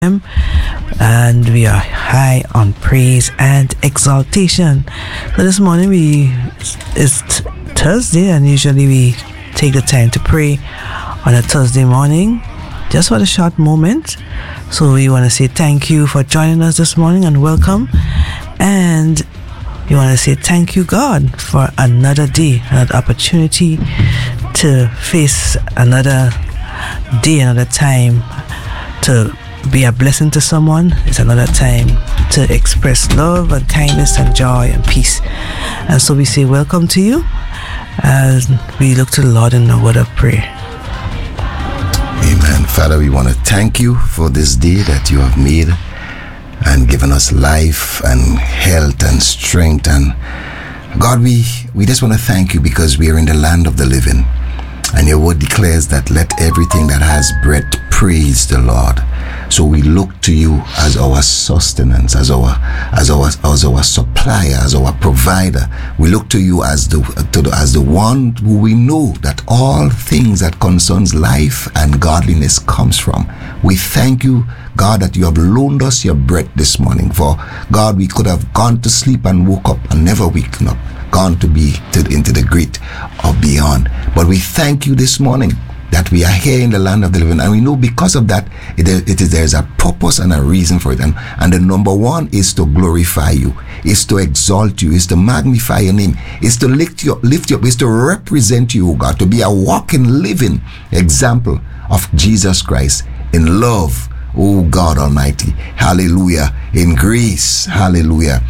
and we are high on praise and exaltation. So this morning it's Thursday, and usually we take the time to pray on a Thursday morning just for a short moment. So we want to say thank you for joining us this morning and welcome. And we want to say thank you, God, for another day, another opportunity to face another day, another time to be a blessing to someone. It's another time to express love and kindness and joy and peace. And so we say welcome to you as we look to the Lord in a word of prayer. Amen. Father, we want to thank you for this day that you have made and given us life and health and strength. And God, we just want to thank you because we are in the land of the living. And your word declares that let everything that has breath praise the Lord. So we look to you as our sustenance, as our supplier, as our provider. We look to you as the one who we know that all things that concerns life and godliness comes from. We thank you, God, that you have loaned us your breath this morning. For God, we could have gone to sleep and woke up and never waken up, gone to be into the great or beyond. But we thank you this morning that we are here in the land of the living, and we know because of that there's a purpose and a reason for it, and the number one is to glorify you, is to exalt you, is to magnify your name, is to lift you up, is to represent you, O God, to be a walking, living example of Jesus Christ in love, oh God Almighty, hallelujah, in grace, hallelujah,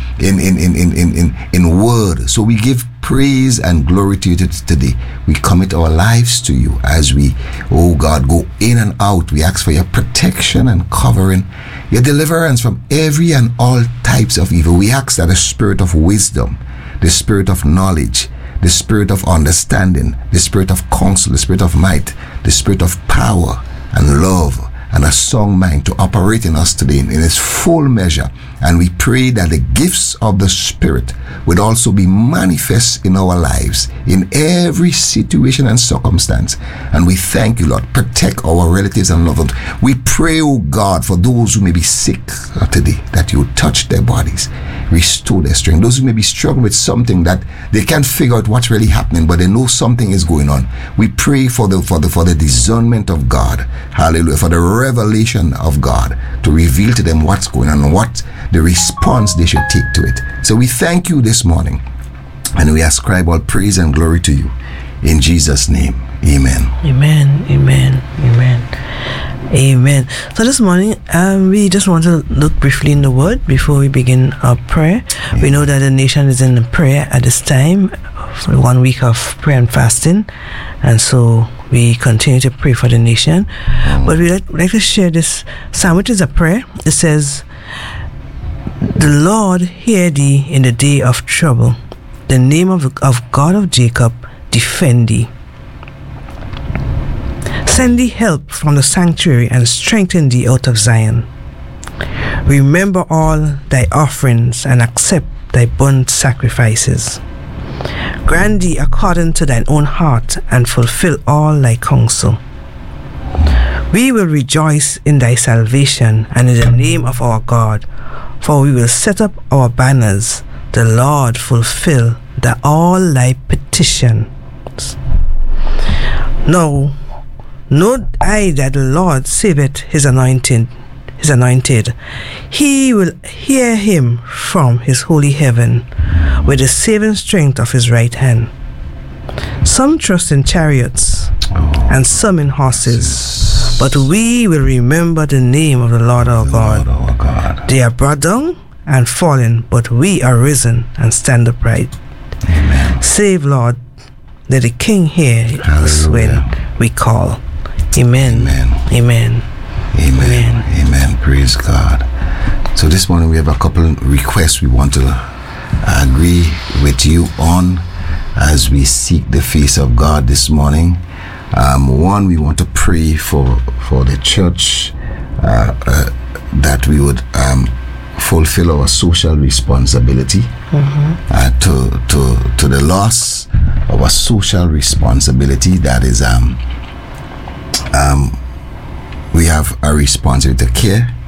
in word. So we give praise and glory to you today. We commit our lives to you as we, oh God, go in and out. We ask for your protection and covering, your deliverance from every and all types of evil. We ask that the spirit of wisdom, the spirit of knowledge, the spirit of understanding, the spirit of counsel, the spirit of might, the spirit of power and love and a sound mind to operate in us today in its full measure. And we pray that the gifts of the Spirit would also be manifest in our lives in every situation and circumstance. And we thank you, Lord. Protect our relatives and loved ones. We pray, oh God, for those who may be sick today, that you would touch their bodies, restore their strength. Those who may be struggling with something that they can't figure out what's really happening, but they know something is going on. We pray for the discernment of God. Hallelujah. For the revelation of God to reveal to them what's going on and what the response they should take to it. So we thank you this morning and we ascribe all praise and glory to you in Jesus' name. Amen. Amen. Amen. Amen. Amen. So this morning, we just want to look briefly in the Word before we begin our prayer. We know that the nation is in prayer at this time, for 1 week of prayer and fasting, and so we continue to pray for the nation. But we'd like to share this psalm, which is a prayer. It says, "The Lord hear thee in the day of trouble. The name of God of Jacob defend thee. Send thee help from the sanctuary and strengthen thee out of Zion. Remember all thy offerings and accept thy burnt sacrifices. Grant thee according to thine own heart and fulfill all thy counsel. We will rejoice in thy salvation and in the name of our God, for we will set up our banners. The Lord fulfill all thy petitions. Now, know I that the Lord saveth his anointed. He will hear him from his holy heaven with the saving strength of his right hand. Some trust in chariots and some in horses, but we will remember the name of the Lord our God. They are brought down and fallen, but we are risen and stand upright. Amen. Save, Lord, let the King hear us when we call. Amen. Amen. Amen. Amen. Amen. Praise God. So this morning we have a couple of requests we want to agree with you on as we seek the face of God this morning. One, we want to pray for the church that we would fulfill our social responsibility to the loss of our social responsibility. That is we have a responsibility to care,